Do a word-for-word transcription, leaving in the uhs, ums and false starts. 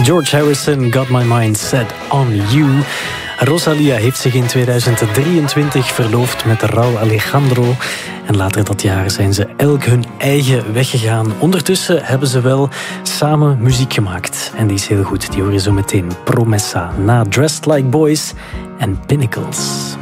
George Harrison, Got My Mind Set On You. Rosalia heeft zich in tweeduizend drieëntwintig verloofd met Raúl Alejandro. En later dat jaar zijn ze elk hun eigen weg gegaan. Ondertussen hebben ze wel samen muziek gemaakt. En die is heel goed, die hoor je zo meteen. Promessa, na Dressed Like Boys en Pinnacles.